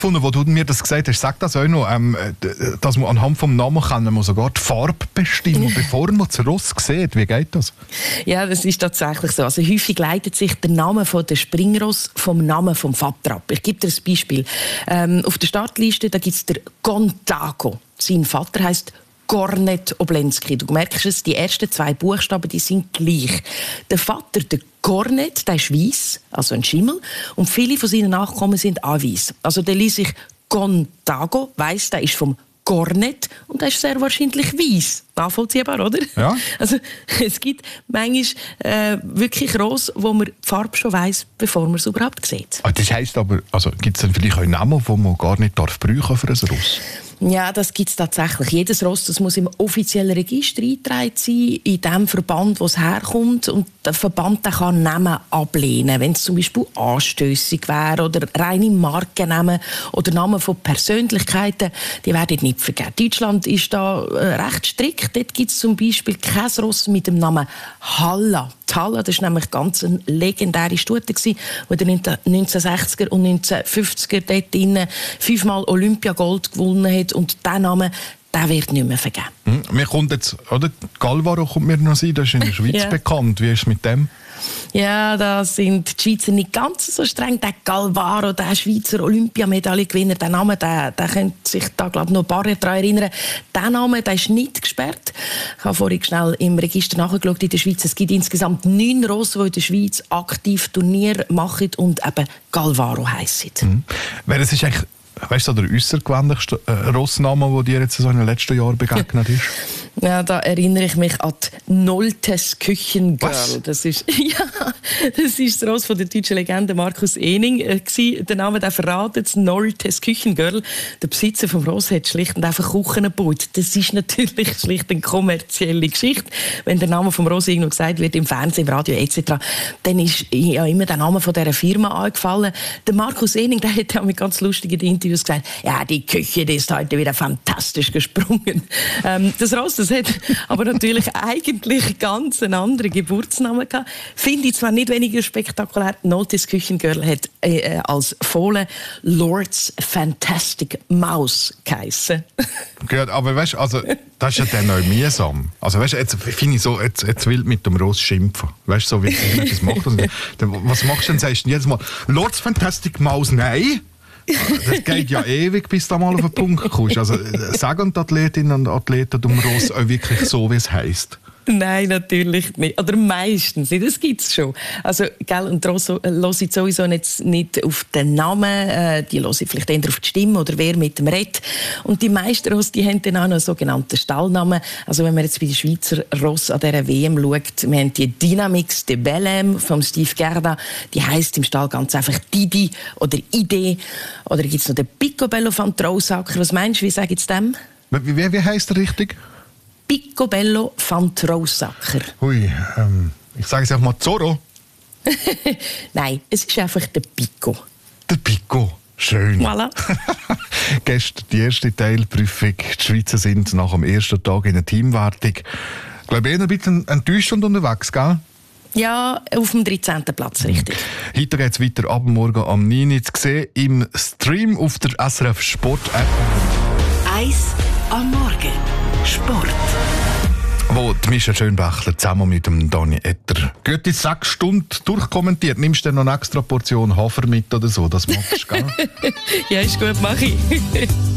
gefunden, wo du mir das gesagt hast. Sag das auch noch, dass man anhand vom Namen kann man sogar die Farbe bestimmen, bevor man das Ross sieht. Wie geht das? Ja, das ist tatsächlich so. Also häufig leitet sich der Name der Springross vom Namen vom Vater ab. Ich gebe dir ein Beispiel. Auf der Startliste gibt es der Gontago. Sein Vater heisst Kornet Oblensky. Du merkst es, die ersten 2 Buchstaben die sind gleich. Der Vater, der Kornet, der ist weiss, also ein Schimmel, und viele von seinen Nachkommen sind auch weiss. Also der liest sich Gontago, weiss, der ist vom Kornet und der ist sehr wahrscheinlich weiss. Nachvollziehbar, oder? Ja. Also es gibt manchmal wirklich Ross, wo man die Farbe schon weiss, bevor man es überhaupt sieht. Das heisst aber, also gibt es dann vielleicht auch Namen, die man gar nicht brauchen darf für ein Ross? Ja, das gibt es tatsächlich. Jedes Ross das muss im offiziellen Register eingetragen sein, in dem Verband, wo es herkommt. Und der Verband der kann Namen ablehnen, wenn es zum Beispiel anstössig wäre oder reine Markennamen oder Namen von Persönlichkeiten, die werden nicht vergeben. Deutschland ist da recht strikt. Dort gibt es zum Beispiel kein Ross mit dem Namen Halla. Die Halla, das war nämlich ganz eine legendäre Stute, die in den 1960er und 1950er dort drinnen 5-mal Olympiagold gewonnen hat. Und dieser Name, der wird nicht mehr vergeben. Mir kommt jetzt, oder? Galvaro kommt mir noch sein, das ist in der Schweiz bekannt. Wie ist es mit dem? Ja, da sind die Schweizer nicht ganz so streng. Der Galvaro, der Schweizer Olympiamedaillengewinner, der Name, der könnte sich da, glaube ich, noch ein paar Jahre daran erinnern. Der Name, der ist nicht gesperrt. Ich habe vorhin schnell im Register nachgeschaut in der Schweiz. Es gibt insgesamt 9 Ross, die in der Schweiz aktiv Turnier machen und eben Galvaro heissen. Das ist eigentlich, weißt du, der äussergewöhnlichste Rossname, der dir jetzt so in den letzten Jahren begegnet ist? Ja, da erinnere ich mich an die Noltes Küchengirl. Was? Das ist das Ross von der deutschen Legende Markus Ening. Der Name der verratet, das Noltes Küchengirl. Der Besitzer vom Ross hat schlicht und einfach Kuchen gebaut. Das ist natürlich schlicht eine kommerzielle Geschichte. Wenn der Name vom Ross irgendwo gesagt wird, im Fernsehen, im Radio etc., dann ist ja immer der Name von dieser Firma angefallen. Der Markus Ening, der hat ja mit ganz lustigen Interviews gesagt, ja, die Küche, die ist heute wieder fantastisch gesprungen. Das Ross, das hat aber natürlich eigentlich ganz einen anderen Geburtsnamen gehabt. Finde ich zwar nicht weniger spektakulär. Noltes Küchengirl hat als Fohlen Lord's Fantastic Mouse geheissen. Gut, aber weißt du, also, das ist ja dann auch mühsam. Also weißt du, jetzt finde ich so, jetzt will mit dem Ross schimpfen. Weißt du, so wie er das macht. Was machst du denn? Sagst du jedes Mal, Lord's Fantastic Mouse, nein? Das geht ja ewig, bis du mal auf den Punkt kommst. Also sagen die Athletinnen und Athleten um Ross auch wirklich so, wie es heisst? Nein, natürlich nicht. Oder meistens nicht. Das gibt es schon. Also, gell, und Ross hören sowieso nicht auf den Namen, die hören vielleicht eher auf die Stimme oder wer mit dem redet. Und die meisten Ross, die haben dann auch noch einen sogenannten Stallnamen. Also, wenn man jetzt bei den Schweizer Ross an dieser WM schaut, wir haben die Dynamix de Bellem von Steve Gerda, die heisst im Stall ganz einfach Didi oder Ide. Oder gibt es noch den Picobello von Trausacker. Was meinst du, wie sage ich dem? Wie heisst der richtig? Picobello van Trausacker. Hui, ich sage es einfach mal Zorro. Nein, es ist einfach der Pico. Der Pico, schön. Voilà. Gestern die erste Teilprüfung. Die Schweizer sind nach dem ersten Tag in der Teamwertung, ich glaube, eher ein bisschen enttäuschend unterwegs, gell? Ja, auf dem 13. Platz, richtig. Heute geht es weiter ab morgen am 9 Uhr zu sehen im Stream auf der SRF Sport App. 1 am Morgen. Sport. Wo die Michelle Schönbächler zusammen mit dem Dani Etter gute 6 Stunden durchkommentiert. Nimmst du dann noch eine extra Portion Hafer mit oder so? Das machst du, gell? Ja, ist gut, mach ich.